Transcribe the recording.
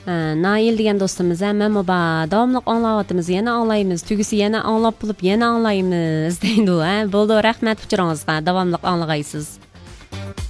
Nail degan do'stimiz ham moba davomli anglayapmiz, yana anglaymiz, tugisi yana anglab bo'lib yana anglaymiz deydi. Bo'ldi, rahmat uchuringizga, davomli anglag'aysiz.